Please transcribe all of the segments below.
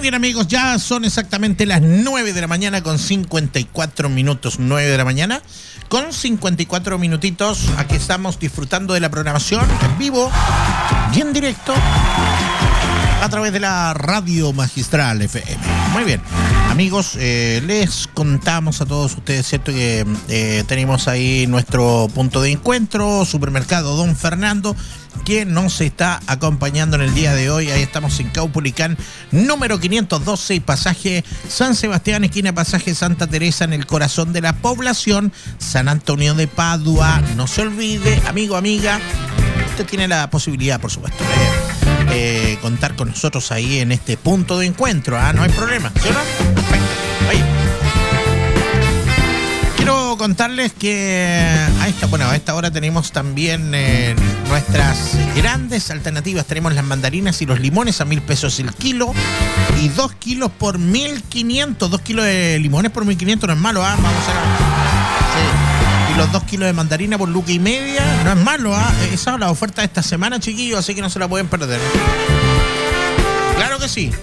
bien, amigos, ya son exactamente las 9 de la mañana con 54 minutos. 9 de la mañana con 54 minutitos. Aquí estamos disfrutando de la programación en vivo y en directo a través de la Radio Magistral FM. Muy bien, amigos, les contamos a todos ustedes, ¿cierto?, que tenemos ahí nuestro punto de encuentro, Supermercado Don Fernando, que nos está acompañando en el día de hoy. Ahí estamos en Caupolicán, número 512, pasaje San Sebastián, esquina pasaje Santa Teresa, en el corazón de la población, San Antonio de Padua. No se olvide, amigo, amiga, usted tiene la posibilidad, por supuesto, de contar con nosotros ahí en este punto de encuentro. No hay problema, ¿sí o no? Perfecto. Oye, quiero contarles que a esta hora tenemos también nuestras grandes alternativas. Tenemos las mandarinas y los limones a 1.000 pesos el kilo y 2 kilos por 1.500. 2 kilos de limones por 1.500 no es malo, Vamos a... Sí. Y los 2 kilos de mandarina por lucas y media no es malo, Esa es la oferta de esta semana, chiquillos, así que no se la pueden perder. Claro que sí,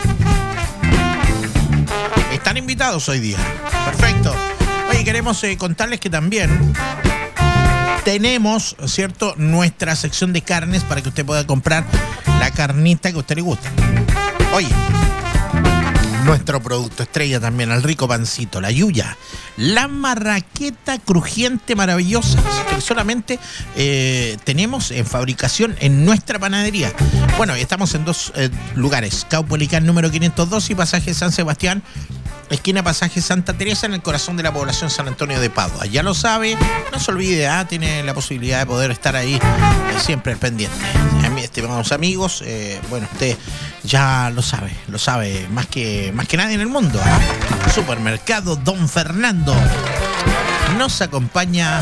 Están invitados hoy día. Perfecto. Oye, queremos contarles que también tenemos, ¿cierto?, nuestra sección de carnes para que usted pueda comprar la carnita que a usted le gusta. Oye, nuestro producto estrella también, el rico pancito, la yuya, la marraqueta crujiente maravillosa, que solamente tenemos en fabricación en nuestra panadería. Bueno, estamos en dos lugares, Caupolicán número 502 y pasaje San Sebastián, esquina pasaje Santa Teresa, en el corazón de la población San Antonio de Padua. Ya lo sabe, no se olvide, tiene la posibilidad de poder estar ahí siempre pendiente. Estimados amigos, usted ya lo sabe más que nadie en el mundo. Supermercado Don Fernando nos acompaña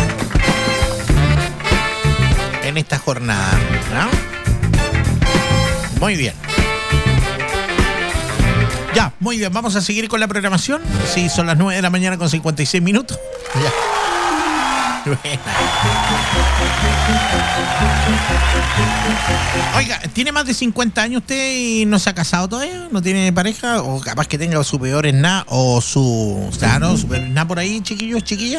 en esta jornada, Muy bien. Ya, muy bien, vamos a seguir con la programación. Sí, son las 9 de la mañana con 56 minutos. Ya. Oiga, ¿tiene más de 50 años usted y no se ha casado todavía? ¿No tiene pareja? O capaz que tenga su peor esná o su peor esná por ahí, chiquillos, chiquillas.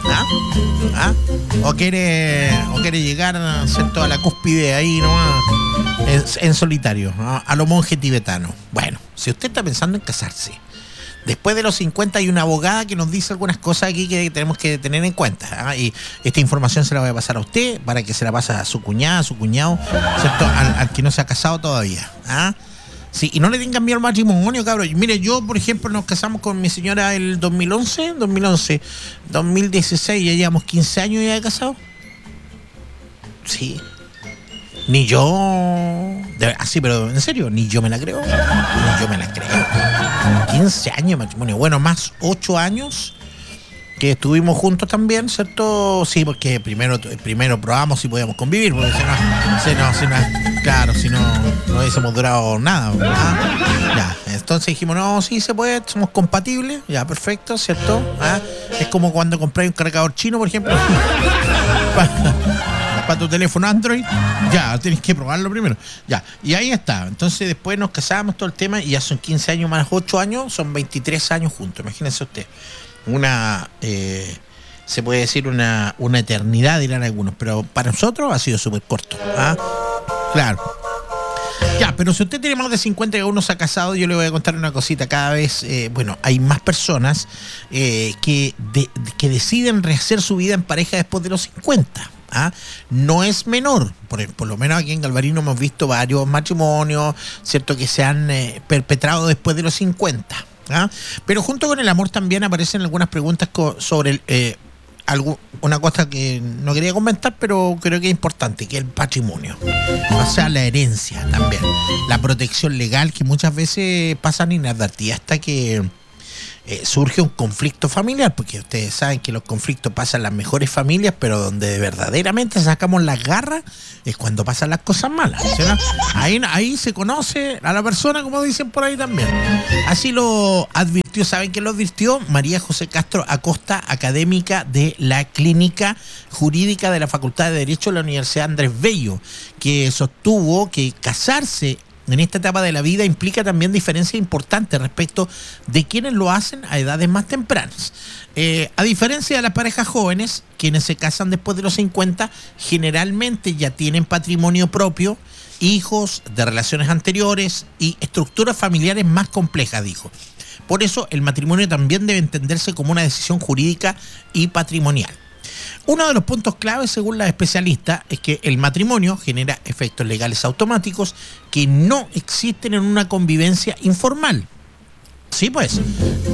¿O quiere llegar, ¿cierto?, a la cúspide ahí nomás, en solitario, a lo monje tibetano. Bueno, si usted está pensando en casarse después de los 50, hay una abogada que nos dice algunas cosas aquí que tenemos que tener en cuenta, y esta información se la voy a pasar a usted para que se la pase a su cuñada, a su cuñado, ¿cierto?, al que no se ha casado todavía. Sí, y no le tengan miedo al matrimonio, cabrón. Mire, yo, por ejemplo, nos casamos con mi señora el 2011, 2016, ya llevamos 15 años ya de casado. Sí. Ni yo... Así, pero en serio, ni yo me la creo. 15 años de matrimonio. Bueno, más 8 años que estuvimos juntos también, ¿cierto? Sí, porque primero probamos si podíamos convivir, porque si no hubiésemos durado nada, ¿verdad? Ya, entonces dijimos, no, sí se puede, somos compatibles, ya, perfecto, ¿cierto? Es como cuando compráis un cargador chino, por ejemplo, para tu teléfono Android, ya, tienes que probarlo primero. Ya, y ahí está. Entonces después nos casamos, todo el tema, y ya son 15 años más 8 años, son 23 años juntos, imagínense usted. Se puede decir una eternidad, dirán algunos, pero para nosotros ha sido súper corto. Claro. Ya, pero si usted tiene más de 50 y aún no se ha casado, yo le voy a contar una cosita. Cada vez, hay más personas que deciden rehacer su vida en pareja después de los 50. No es menor, por lo menos aquí en Galvarino hemos visto varios matrimonios, ¿cierto?, que se han perpetrado después de los 50. Pero junto con el amor también aparecen algunas preguntas sobre una cosa que no quería comentar, pero creo que es importante, que es el patrimonio, o sea, la herencia también, la protección legal, que muchas veces pasan inadvertidas hasta que surge un conflicto familiar, porque ustedes saben que los conflictos pasan en las mejores familias, pero donde verdaderamente sacamos las garras es cuando pasan las cosas malas, ¿sí, no? Ahí se conoce a la persona, como dicen por ahí también. Así lo advirtió, ¿saben quién lo advirtió? María José Castro Acosta, académica de la Clínica Jurídica de la Facultad de Derecho de la Universidad Andrés Bello, que sostuvo que casarse en esta etapa de la vida implica también diferencias importantes respecto de quienes lo hacen a edades más tempranas. A diferencia de las parejas jóvenes, quienes se casan después de los 50 generalmente ya tienen patrimonio propio, hijos de relaciones anteriores y estructuras familiares más complejas, dijo. Por eso el matrimonio también debe entenderse como una decisión jurídica y patrimonial. Uno de los puntos claves, según la especialista, es que el matrimonio genera efectos legales automáticos que no existen en una convivencia informal. Sí, pues.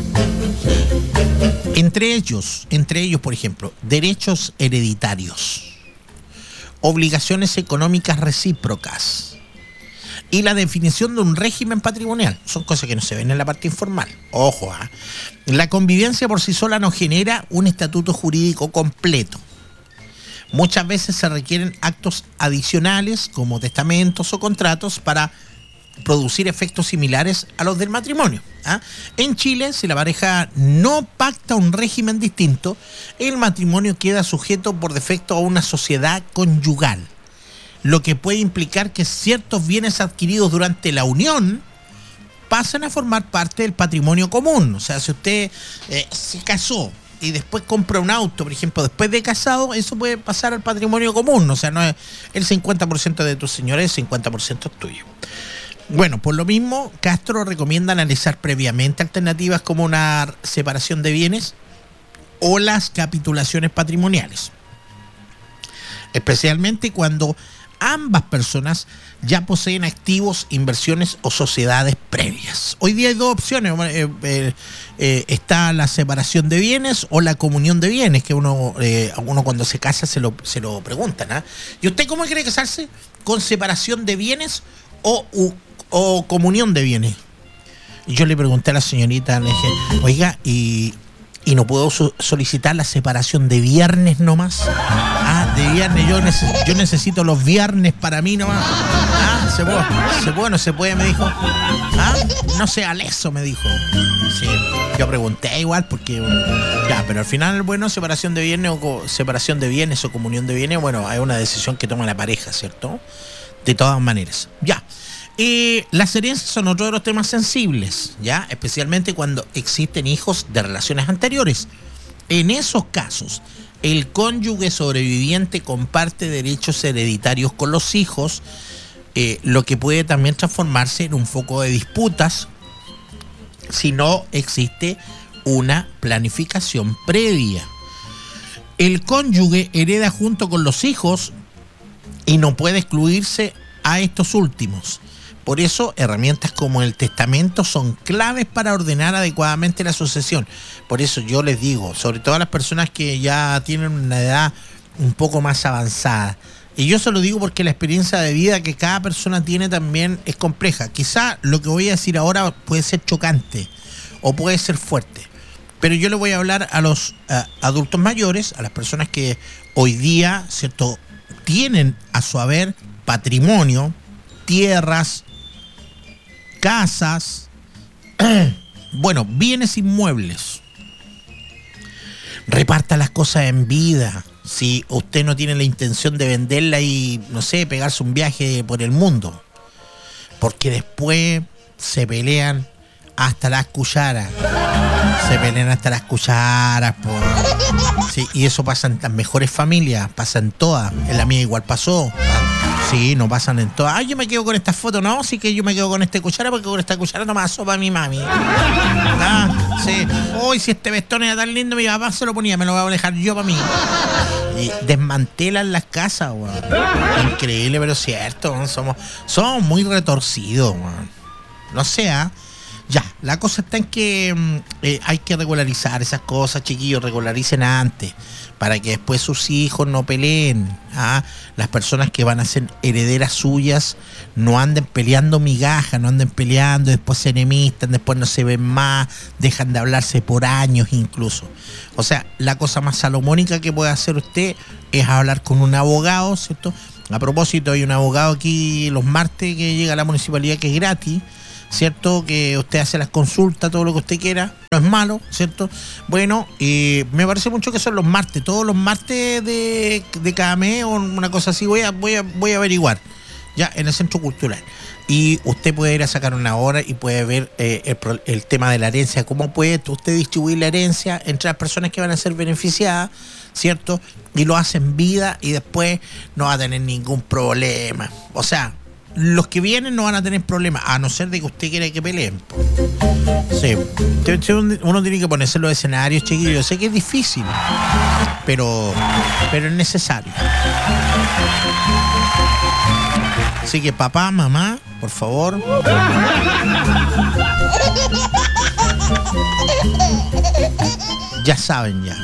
Entre ellos, por ejemplo, derechos hereditarios, obligaciones económicas recíprocas y la definición de un régimen patrimonial. Son cosas que no se ven en la parte informal. Ojo, la convivencia por sí sola no genera un estatuto jurídico completo. Muchas veces se requieren actos adicionales como testamentos o contratos para producir efectos similares a los del matrimonio. En Chile, si la pareja no pacta un régimen distinto, el matrimonio queda sujeto por defecto a una sociedad conyugal, lo que puede implicar que ciertos bienes adquiridos durante la unión pasan a formar parte del patrimonio común. O sea, si usted se casó y después compra un auto, por ejemplo, después de casado, eso puede pasar al patrimonio común. O sea, no es el 50% de tu señora, el 50% es tuyo. Bueno, por lo mismo, Castro recomienda analizar previamente alternativas como una separación de bienes o las capitulaciones patrimoniales, especialmente cuando ambas personas ya poseen activos, inversiones o sociedades previas. Hoy día hay dos opciones. Está la separación de bienes o la comunión de bienes, que uno cuando se casa se lo preguntan. ¿Y usted cómo quiere casarse? ¿Con separación de bienes o comunión de bienes? Y yo le pregunté a la señorita, le dije, oiga, ¿y no puedo solicitar la separación de viernes nomás? De viernes, yo necesito los viernes para mí nomás. ¿Se puede? No se puede, me dijo. No sea leso, me dijo. Sí, yo pregunté igual porque ya, pero al final, bueno, separación de bienes o comunión de bienes, bueno, hay una decisión que toma la pareja, ¿cierto? De todas maneras. Ya. Las herencias son otro de los temas sensibles, ¿ya? Especialmente cuando existen hijos de relaciones anteriores. En esos casos, el cónyuge sobreviviente comparte derechos hereditarios con los hijos, lo que puede también transformarse en un foco de disputas si no existe una planificación previa. El cónyuge hereda junto con los hijos y no puede excluirse a estos últimos. Por eso, herramientas como el testamento son claves para ordenar adecuadamente la sucesión. Por eso yo les digo, sobre todo a las personas que ya tienen una edad un poco más avanzada, y yo se lo digo porque la experiencia de vida que cada persona tiene también es compleja. Quizá lo que voy a decir ahora puede ser chocante o puede ser fuerte, pero yo le voy a hablar a los adultos mayores, a las personas que hoy día, ¿cierto?, tienen a su haber patrimonio, tierras, casas, bueno, bienes inmuebles. Reparta las cosas en vida. Si usted no tiene la intención de venderla y, no sé, pegarse un viaje por el mundo, porque después se pelean hasta las cucharas. Sí, y eso pasa en las mejores familias, pasa en todas. En la mía igual pasó. Sí, no pasan en todas. Yo me quedo con esta foto, no, sí que yo me quedo con esta cuchara porque con esta cuchara no me da sopa a mi mami. Sí. Hoy si este vestón era tan lindo, mi papá se lo ponía, me lo voy a dejar yo para mí. Y desmantelan las casas, weón. Increíble, pero cierto, weón. Somos muy retorcidos, weón. No sé, Ya, la cosa está en que hay que regularizar esas cosas, chiquillos, regularicen antes, para que después sus hijos no peleen. Las personas que van a ser herederas suyas no anden peleando migajas, no anden peleando, después se enemistan, después no se ven más, dejan de hablarse por años incluso. O sea, la cosa más salomónica que puede hacer usted es hablar con un abogado, ¿cierto? A propósito, hay un abogado aquí los martes que llega a la municipalidad que es gratis, ¿cierto? Que usted hace las consultas, todo lo que usted quiera, no es malo, ¿cierto? Bueno, me parece mucho que son los martes, todos los martes de cada mes o una cosa así, voy a averiguar, ya, en el Centro Cultural. y usted puede ir a sacar una hora y puede ver el tema de la herencia, cómo puede usted distribuir la herencia entre las personas que van a ser beneficiadas, ¿cierto? Y lo hace en vida y después no va a tener ningún problema. O sea, los que vienen no van a tener problemas, a no ser de que usted quiera que peleen. Sí, uno tiene que ponerse en los escenarios, chiquillos. Yo sé que es difícil, pero es necesario. Así que papá, mamá, por favor. Ya saben ya.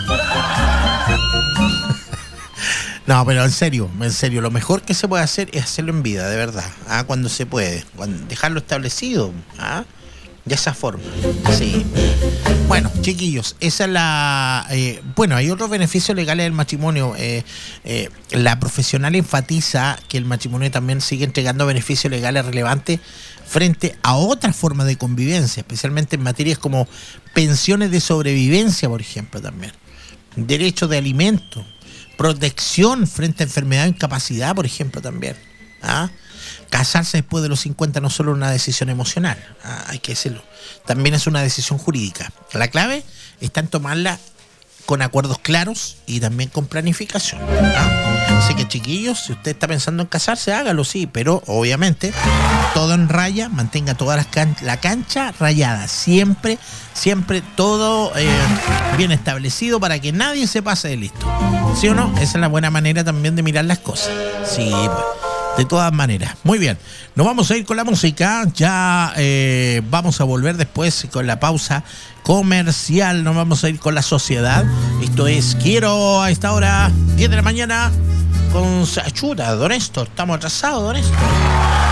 No, pero en serio, lo mejor que se puede hacer es hacerlo en vida, de verdad, cuando se puede, dejarlo establecido, de esa forma, sí. Bueno, chiquillos, esa es la... bueno, hay otros beneficios legales del matrimonio. La profesional enfatiza que el matrimonio también sigue entregando beneficios legales relevantes frente a otras formas de convivencia, especialmente en materias como pensiones de sobrevivencia, por ejemplo, también, derechos de alimento, protección frente a enfermedad o incapacidad, por ejemplo, también. Casarse después de los 50 no es solo una decisión emocional, hay que decirlo, también es una decisión jurídica. La clave está en tomarla con acuerdos claros y también con planificación. Así que, chiquillos, si usted está pensando en casarse, hágalo, sí, pero obviamente todo en raya, mantenga toda la cancha rayada, siempre todo bien establecido para que nadie se pase de listo. ¿Sí o no? Esa es la buena manera también de mirar las cosas. Sí, pues, de todas maneras. Muy bien, nos vamos a ir con la música. Ya vamos a volver después con la pausa comercial. Nos vamos a ir con la sociedad. Esto es Quiero a esta hora, 10 de la mañana, con Sachuta, don Néstor. Estamos atrasados, don Néstor.